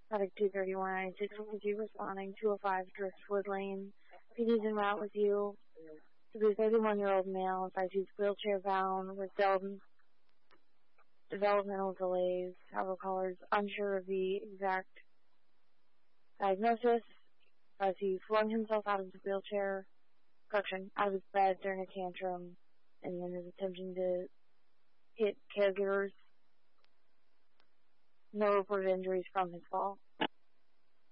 Medic 23196 responding 205 Driftwood Lane. PD's en route with you. To be a 31-year-old male, 5'2", wheelchair bound with developmental delays. Travel callers unsure of the exact diagnosis as he flung himself out of the wheelchair, out of his bed during a tantrum, and then is attempting to hit caregivers. No reported injuries from his fall.